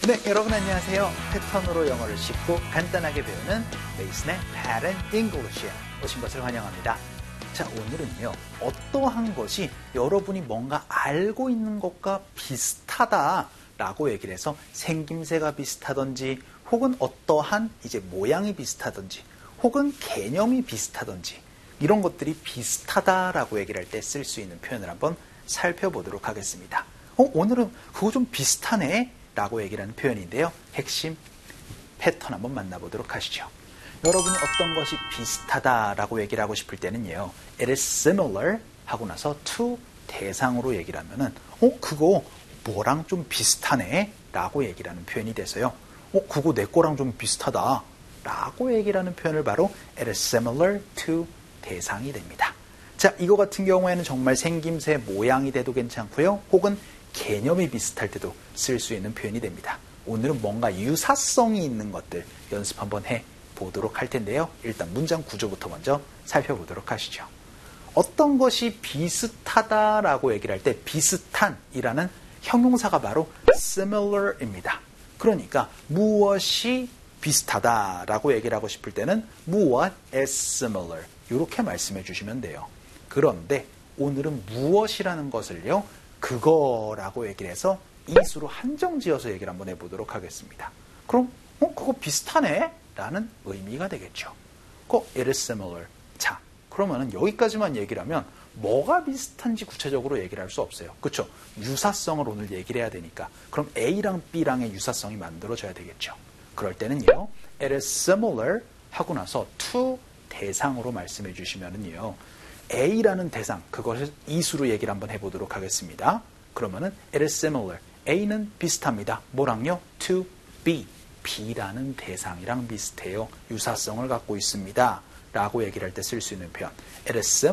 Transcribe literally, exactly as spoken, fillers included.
네, 여러분 안녕하세요. 패턴으로 영어를 쉽고 간단하게 배우는 메이슨의 Pattern English에 오신 것을 환영합니다. 자, 오늘은요, 어떠한 것이 여러분이 뭔가 알고 있는 것과 비슷하다라고 얘기를 해서 생김새가 비슷하든지 혹은 어떠한 이제 모양이 비슷하든지 혹은 개념이 비슷하든지 이런 것들이 비슷하다라고 얘기를 할 때 쓸 수 있는 표현을 한번 살펴보도록 하겠습니다. 어, 오늘은 그거 좀 비슷하네 라고 얘기를 하는 표현인데요. 핵심 패턴 한번 만나보도록 하시죠. 여러분이 어떤 것이 비슷하다라고 얘기를 하고 싶을 때는요. It is similar 하고 나서 to 대상으로 얘기를 하면은 어, 그거 뭐랑 좀 비슷하네 라고 얘기를 하는 표현이 돼서요. 어, 그거 내 거랑 좀 비슷하다 라고 얘기를 하는 표현을 바로 It is similar to 대상이 됩니다. 자, 이거 같은 경우에는 정말 생김새 모양이 돼도 괜찮고요. 혹은 개념이 비슷할 때도 쓸 수 있는 표현이 됩니다. 오늘은 뭔가 유사성이 있는 것들 연습 한번 해보도록 할 텐데요. 일단 문장 구조부터 먼저 살펴보도록 하시죠. 어떤 것이 비슷하다라고 얘기를 할 때 비슷한이라는 형용사가 바로 similar입니다. 그러니까 무엇이 비슷하다라고 얘기를 하고 싶을 때는 무엇 is similar 이렇게 말씀해 주시면 돼요. 그런데 오늘은 무엇이라는 것을요. 그거라고 얘기를 해서 이수로 한정지어서 얘기를 한번 해보도록 하겠습니다. 그럼 어, 그거 비슷하네? 라는 의미가 되겠죠. 그 it is similar. 자, 그러면은 여기까지만 얘기를 하면 뭐가 비슷한지 구체적으로 얘기를 할 수 없어요. 그렇죠? 유사성을 오늘 얘기를 해야 되니까. 그럼 A랑 B랑의 유사성이 만들어져야 되겠죠. 그럴 때는요. it is similar 하고 나서 to 대상으로 말씀해 주시면은요. A라는 대상, 그것을 이수로 얘기를 한번 해보도록 하겠습니다. 그러면은 it is similar. A는 비슷합니다. 뭐랑요? to B. B라는 대상이랑 비슷해요. 유사성을 갖고 있습니다. 라고 얘기를 할 때 쓸 수 있는 표현. It is similar.